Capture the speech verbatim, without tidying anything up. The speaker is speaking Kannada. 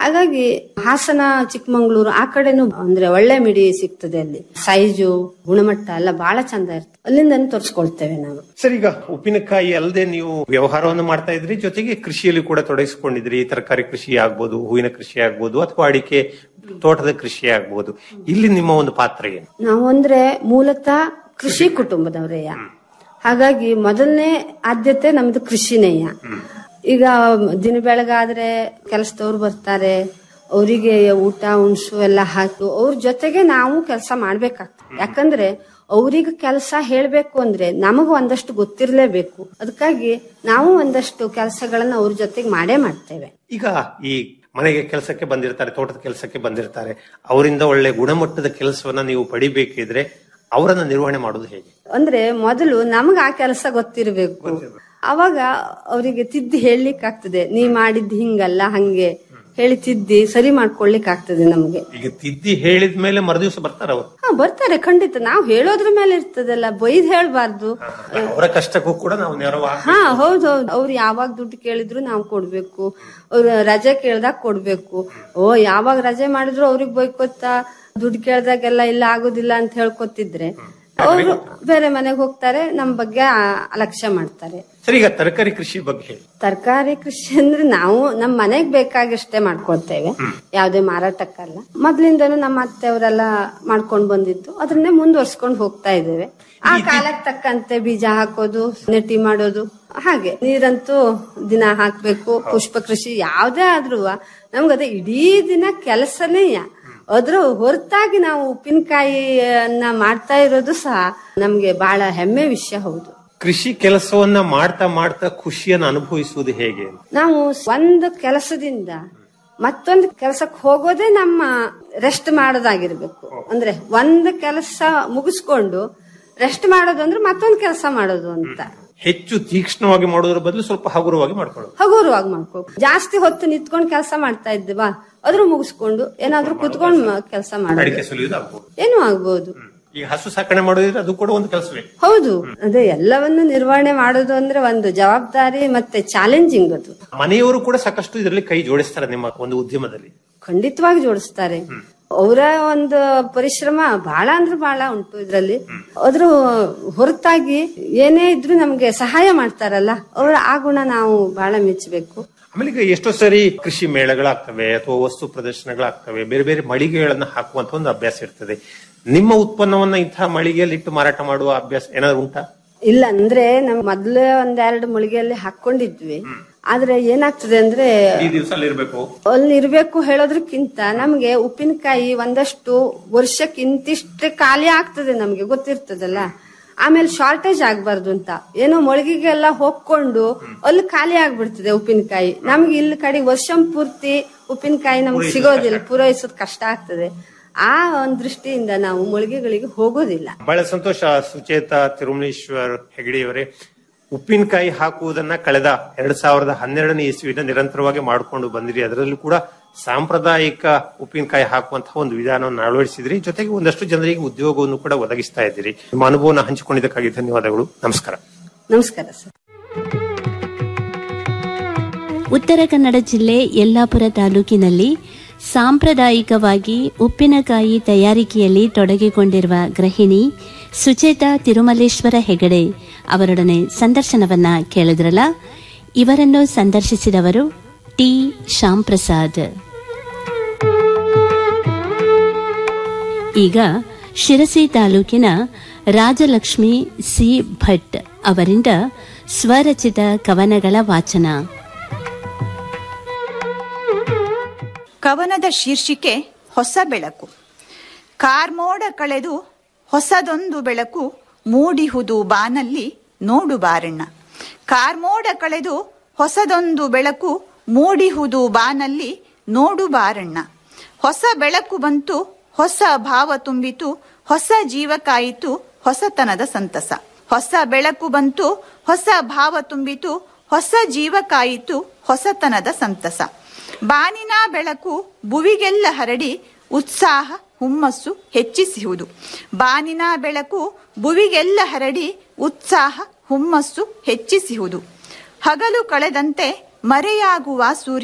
ಹಾಗಾಗಿ ಹಾಸನ, ಚಿಕ್ಕಮಂಗ್ಳೂರು ಆ ಕಡೆನೂ ಅಂದ್ರೆ ಒಳ್ಳೆ ಮಿಡಿ ಸಿಗ್ತದೆ. ಅಲ್ಲಿ ಸೈಜು, ಗುಣಮಟ್ಟ ಎಲ್ಲ ಬಹಳ ಚಂದ ಇರ್ತದೆ. ಅಲ್ಲಿಂದ ತೋರಿಸ್ಕೊಳ್ತೇವೆ ನಾವು. ಸರ್, ಈಗ ಉಪ್ಪಿನಕಾಯಿ ಅಲ್ಲದೆ ನೀವು ವ್ಯವಹಾರವನ್ನು ಮಾಡ್ತಾ ಇದ್ರಿ, ಜೊತೆಗೆ ಕೃಷಿಯಲ್ಲಿ ಕೂಡ ತೊಡಗಿಸಿಕೊಂಡಿದ್ರಿ. ತರಕಾರಿ ಕೃಷಿ ಆಗ್ಬೋದು, ಹೂವಿನ ಕೃಷಿ ಆಗ್ಬೋದು, ಅಥವಾ ಅಡಿಕೆ ತೋಟದ ಕೃಷಿ ಆಗ್ಬೋದು. ಇಲ್ಲಿ ನಿಮ್ಮ ಒಂದು ಪಾತ್ರ ಏನು? ನಾವು ಅಂದ್ರೆ ಮೂಲತಃ ಕೃಷಿ ಕುಟುಂಬದವರೇಯ. ಹಾಗಾಗಿ ಮೊದಲನೇ ಆದ್ಯತೆ ನಮ್ದು ಕೃಷಿನೇಯ. ಈಗ ದಿನ ಬೆಳಗಾದ್ರೆ ಕೆಲಸದವ್ರು ಬರ್ತಾರೆ, ಅವರಿಗೆ ಊಟ ಉಣ್ಸು ಎಲ್ಲ ಹಾಕಿ ಅವ್ರ ಜೊತೆಗೆ ನಾವು ಕೆಲಸ ಮಾಡ್ಬೇಕಾಗ್ತದೆ. ಯಾಕಂದ್ರೆ ಅವ್ರಿಗೆ ಕೆಲಸ ಹೇಳ್ಬೇಕು ಅಂದ್ರೆ ನಮಗೂ ಒಂದಷ್ಟು ಗೊತ್ತಿರ್ಲೇಬೇಕು. ಅದಕ್ಕಾಗಿ ನಾವು ಒಂದಷ್ಟು ಕೆಲಸಗಳನ್ನ ಅವ್ರ ಜೊತೆಗೆ ಮಾಡೇ ಮಾಡ್ತೇವೆ. ಈಗ ಈ ಮನೆಗೆ ಕೆಲಸಕ್ಕೆ ಬಂದಿರ್ತಾರೆ, ತೋಟದ ಕೆಲಸಕ್ಕೆ ಬಂದಿರ್ತಾರೆ, ಅವರಿಂದ ಒಳ್ಳೆ ಗುಣಮಟ್ಟದ ಕೆಲಸವನ್ನ ನೀವು ಪಡಿಬೇಕಿದ್ರೆ ಅವರನ್ನ ನಿರ್ವಹಣೆ ಮಾಡೋದು ಹೇಗೆ? ಅಂದ್ರೆ ಮೊದಲು ನಮಗ ಆ ಕೆಲಸ ಗೊತ್ತಿರಬೇಕು. ಅವಾಗ ಅವರಿಗೆ ತಿದ್ದಿ ಹೇಳಲಿಕ್ಕೆ ಆಗ್ತದೆ. ನೀ ಮಾಡಿದ್ ಹಿಂಗಲ್ಲ, ಹಂಗೆ ಹೇಳಿ ತಿದ್ದಿ ಸರಿ ಮಾಡ್ಕೊಳ್ಲಿಕ್ಕೆ ಆಗ್ತದೆ ನಮ್ಗೆ. ಈಗ ತಿದ್ದಿ ಹೇಳಿದ ಮೇಲೆ ಮರುದಿವಸ ಬರ್ತಾರ ಅವರು? ಹಾ, ಬರ್ತಾರೆ ಖಂಡಿತ. ನಾವು ಹೇಳೋದ್ರ ಮೇಲೆ ಇರ್ತದಲ್ಲ, ಬೈದ್ ಹೇಳ್ಬಾರ್ದು. ಅವರ ಕಷ್ಟಕ್ಕೂ ಕೂಡ ನಾವು ನೆರವು. ಹಾ, ಹೌದೌದು. ಅವ್ರು ಯಾವಾಗ ದುಡ್ಡು ಕೇಳಿದ್ರು ನಾವು ಕೊಡ್ಬೇಕು, ಅವ್ರ ರಜೆ ಕೇಳ್ದಾಗ ಕೊಡ್ಬೇಕು. ಓ, ಯಾವಾಗ ರಜೆ ಮಾಡಿದ್ರು ಅವ್ರಿಗೆ ಬೈಕೊತ್ತ, ದುಡ್ಡು ಕೇಳ್ದಾಗೆಲ್ಲ ಇಲ್ಲ ಆಗುದಿಲ್ಲ ಅಂತ ಹೇಳ್ಕೊತಿದ್ರೆ ಅವರು ಬೇರೆ ಮನೆಗೆ ಹೋಗ್ತಾರೆ, ನಮ್ ಬಗ್ಗೆ ಅಲಕ್ಷ್ಯ ಮಾಡ್ತಾರೆ. ಸರಿ, ಈಗ ತರಕಾರಿ ಕೃಷಿ ಬಗ್ಗೆ ಹೇಳಿ. ತರಕಾರಿ ಕೃಷಿ ಅಂದ್ರೆ ನಾವು ನಮ್ ಮನೆಗ್ ಬೇಕಾಗಷ್ಟೇ ಮಾಡ್ಕೊಳ್ತೇವೆ, ಯಾವ್ದೇ ಮಾರಾಟಕ್ಕಲ್ಲ. ಮೊದ್ಲಿಂದನೂ ನಮ್ಮ ಅತ್ತೆಯವರೆಲ್ಲ ಮಾಡ್ಕೊಂಡ್ ಬಂದಿದ್ದು, ಅದನ್ನೇ ಮುಂದುವರ್ಸ್ಕೊಂಡ್ ಹೋಗ್ತಾ ಇದ್ದೇವೆ. ಆ ಕಾಲಕ್ಕೆ ತಕ್ಕಂತೆ ಬೀಜ ಹಾಕೋದು, ನೆಟ್ಟಿ ಮಾಡೋದು, ಹಾಗೆ ನೀರಂತೂ ದಿನ ಹಾಕ್ಬೇಕು. ಪುಷ್ಪ ಕೃಷಿ ಯಾವ್ದೇ ಆದ್ರೂ ನಮ್ಗದ ಇಡೀ ದಿನ ಕೆಲಸನೇ. ಅದ್ರ ಹೊರತಾಗಿ ನಾವು ಉಪ್ಪಿನಕಾಯಿಯನ್ನ ಮಾಡ್ತಾ ಇರೋದು ಸಹ ನಮ್ಗೆ ಬಹಳ ಹೆಮ್ಮೆ ವಿಷಯ. ಹೌದು. ಕೃಷಿ ಕೆಲಸವನ್ನ ಮಾಡ್ತಾ ಮಾಡ್ತಾ ಖುಷಿಯನ್ನು ಅನುಭವಿಸುವುದು ಹೇಗೆ? ನಾವು ಒಂದು ಕೆಲಸದಿಂದ ಮತ್ತೊಂದು ಕೆಲಸಕ್ಕೆ ಹೋಗೋದೇ ನಮ್ಮ ರೆಸ್ಟ್ ಮಾಡೋದಾಗಿರ್ಬೇಕು. ಅಂದ್ರೆ ಒಂದು ಕೆಲಸ ಮುಗಿಸ್ಕೊಂಡು ರೆಸ್ಟ್ ಮಾಡೋದು ಅಂದ್ರೆ ಮತ್ತೊಂದು ಕೆಲಸ ಮಾಡೋದು ಅಂತ. ಹೆಚ್ಚು ತೀಕ್ಷ್ಣವಾಗಿ ಮಾಡೋದ್ರ ಬದಲು ಸ್ವಲ್ಪ ಹಗುರವಾಗಿ ಮಾಡ್ಕೊಳ್ಳೋದು. ಹಗುರವಾಗಿ ಮಾಡ್ಕೊಳ್ಳೋದು. ಜಾಸ್ತಿ ಹೊತ್ತು ನಿಂತ್ಕೊಂಡು ಕೆಲಸ ಮಾಡ್ತಾ ಇದ್ದೀವಾ, ಅದ್ರ ಮುಗಿಸ್ಕೊಂಡು ಏನಾದ್ರೂ ಕುತ್ಕೊಂಡು ಕೆಲಸ ಮಾಡೋದು ಏನೂ ಆಗ್ಬಹುದು. ಈಗ ಹಸು ಸಾಕಣೆ ಮಾಡೋದಿದ್ರೆ ಅದು ಕೂಡ ಒಂದು ಕೆಲಸವೇ. ಹೌದು. ಅದೇ ಎಲ್ಲವನ್ನು ನಿರ್ವಹಣೆ ಮಾಡೋದು ಅಂದ್ರೆ ಒಂದು ಜವಾಬ್ದಾರಿ ಮತ್ತೆ ಚಾಲೆಂಜಿಂಗ್ ಅದು. ಮನೆಯವರು ಕೂಡ ಸಾಕಷ್ಟು ಇದರಲ್ಲಿ ಕೈ ಜೋಡಿಸ್ತಾರೆ ನಿಮ್ಮ ಒಂದು ಉದ್ಯಮದಲ್ಲಿ. ಖಂಡಿತವಾಗಿ ಜೋಡಿಸ್ತಾರೆ. ಅವರ ಒಂದು ಪರಿಶ್ರಮ ಬಹಳ ಅಂದ್ರೆ ಬಹಳ ಉಂಟು ಇದ್ರಲ್ಲಿ. ಅದ್ರ ಹೊರತಾಗಿ ಏನೇ ಇದ್ರು ನಮ್ಗೆ ಸಹಾಯ ಮಾಡ್ತಾರಲ್ಲ, ಅವರ ಆ ಗುಣ ನಾವು ಬಹಳ ಮೆಚ್ಚಬೇಕು. ಆಮೇಲೆ ಈಗ ಎಷ್ಟೋ ಸರಿ ಕೃಷಿ ಮೇಳಗಳಾಗ್ತವೆ ಅಥವಾ ವಸ್ತು ಪ್ರದರ್ಶನಗಳಾಗ್ತವೆ, ಬೇರೆ ಬೇರೆ ಮಳಿಗೆಗಳನ್ನ ಹಾಕುವಂತ ಒಂದು ಅಭ್ಯಾಸ ಇರ್ತದೆ. ನಿಮ್ಮ ಉತ್ಪನ್ನವನ್ನ ಇಂತಹ ಮಳಿಗೆಯಲ್ಲಿ ಇಟ್ಟು ಮಾರಾಟ ಮಾಡುವ ಅಭ್ಯಾಸ ಏನಾದ್ರು ಉಂಟಾ? ಇಲ್ಲ, ಅಂದ್ರೆ ನಮ್ ಮೊದ್ಲೇ ಒಂದೆರಡು ಮಳಿಗೆಯಲ್ಲಿ ಹಾಕೊಂಡಿದ್ವಿ. ಆದ್ರೆ ಏನಾಗ್ತದೆ ಅಂದ್ರೆ ಅಲ್ಲಿ ಇರ್ಬೇಕು ಹೇಳೋದ್ರಕ್ಕಿಂತ ನಮ್ಗೆ ಉಪ್ಪಿನಕಾಯಿ ಒಂದಷ್ಟು ವರ್ಷಕ್ಕಿಂತಿಷ್ಟೇ ಖಾಲಿ ಆಗ್ತದೆ, ನಮ್ಗೆ ಗೊತ್ತಿರ್ತದಲ್ಲ. ಆಮೇಲೆ ಶಾರ್ಟೇಜ್ ಆಗ್ಬಾರ್ದು ಅಂತ ಏನೋ ಮೊಳಗಿಗೆಲ್ಲ ಹೋಗ್ಕೊಂಡು ಅಲ್ಲಿ ಖಾಲಿ ಆಗ್ಬಿಡ್ತದೆ ಉಪ್ಪಿನಕಾಯಿ. ನಮ್ಗೆ ಇಲ್ಲಿ ಕಡೆ ವರ್ಷ ಪೂರ್ತಿ ಉಪ್ಪಿನಕಾಯಿ ನಮ್ಗೆ ಸಿಗೋದಿಲ್ಲ, ಪೂರೈಸೋದ್ ಕಷ್ಟ ಆಗ್ತದೆ. ಆ ಒಂದ್ ದೃಷ್ಟಿಯಿಂದ ನಾವು ಮೊಳಗೆಗಳಿಗೆ ಹೋಗೋದಿಲ್ಲ. ಬಹಳ ಸಂತೋಷ ಸುಚೇತಾ ತಿರುಮಲೇಶ್ವರ್ ಹೆಗಡೆಯವರೇ. ಉಪ್ಪಿನಕಾಯಿ ಹಾಕುವುದನ್ನ ಕಳೆದ ಎರಡ್ ಸಾವಿರದ ಹನ್ನೆರಡನೇ ಇಸ್ವಿಯಿಂದ ನಿರಂತರವಾಗಿ ಮಾಡಿಕೊಂಡು ಬಂದಿರಿ. ಅದರಲ್ಲೂ ಕೂಡ ಸಾಂಪ್ರದಾಯಿಕ ಉಪ್ಪಿನಕಾಯಿ ಹಾಕುವಂತಹ ಒಂದು ವಿಧಾನವನ್ನು ಅಳವಡಿಸಿದ್ರಿ. ಜೊತೆಗೆ ಒಂದಷ್ಟು ಜನರಿಗೆ ಉದ್ಯೋಗವನ್ನು ಕೂಡ ಒದಗಿಸ್ತಾ ಇದ್ದೀರಿ. ನಿಮ್ಮ ಅನುಭವನ ಹಂಚಿಕೊಂಡಿದ್ದಕ್ಕಾಗಿ ಧನ್ಯವಾದಗಳು. ನಮಸ್ಕಾರ. ನಮಸ್ಕಾರ ಸರ್. ಉತ್ತರ ಕನ್ನಡ ಜಿಲ್ಲೆ ಯಲ್ಲಾಪುರ ತಾಲೂಕಿನಲ್ಲಿ ಸಾಂಪ್ರದಾಯಿಕವಾಗಿ ಉಪ್ಪಿನಕಾಯಿ ತಯಾರಿಕೆಯಲ್ಲಿ ತೊಡಗಿಕೊಂಡಿರುವ ಗೃಹಿಣಿ ಸುಚೇತಾ ತಿರುಮಲೇಶ್ವರ ಹೆಗಡೆ ಅವರೊಡನೆ ಸಂದರ್ಶನವನ್ನ ಕೇಳಿದ್ರಲ್ಲ. ಇವರನ್ನು ಸಂದರ್ಶಿಸಿದವರು ಟಿ ಶ್ಯಾಮ್ ಪ್ರಸಾದ್. ಈಗ ಶಿರಸಿ ತಾಲೂಕಿನ ರಾಜಲಕ್ಷ್ಮಿ ಸಿ ಭಟ್ ಅವರಿಂದ ಸ್ವರಚಿತ ಕವನಗಳ ವಾಚನ. ಕವನದ ಶೀರ್ಷಿಕೆ ಹೊಸ ಬೆಳಕು. ಕಾರ್ಮೋಡ ಕಳೆದು ಹೊಸದೊಂದು ಬೆಳಕು ಮೂಡಿಹುದು ಬಾನಲ್ಲಿ ನೋಡು ಬಾರಣ್ಣ. ಕಾರ್ಮೋಡ ಕಳೆದು ಹೊಸದೊಂದು ಬೆಳಕು ಮೂಡಿಹುದು ಬಾನಲ್ಲಿ ನೋಡು ಬಾರಣ್ಣ. ಹೊಸ ಬೆಳಕು ಬಂತು, ಹೊಸ ಭಾವ ತುಂಬಿತು, ಹೊಸ ಜೀವ ಕಾಯಿತು, ಹೊಸತನದ ಸಂತಸ. ಹೊಸ ಬೆಳಕು ಬಂತು, ಹೊಸ ಭಾವ ತುಂಬಿತು, ಹೊಸ ಜೀವ ಕಾಯಿತು, ಹೊಸತನದ ಸಂತಸ. ಬಾನಿನ ಬೆಳಕು ಭುವಿಗೆಲ್ಲ ಹರಡಿ ಉತ್ಸಾಹ ಹುಮ್ಮಸ್ಸು ಹೆಚ್ಚಿಸುವುದು. ಬಾನಿನ ಬೆಳಕು ಭುವಿಗೆಲ್ಲ ಹರಡಿ ಉತ್ಸಾಹ ಹುಮ್ಮಸ್ಸು ಹೆಚ್ಚಿಸುವುದು. ಹಗಲು ಕಳೆದಂತೆ ಮರೆಯಾಗುವ ಸೂರ್ಯ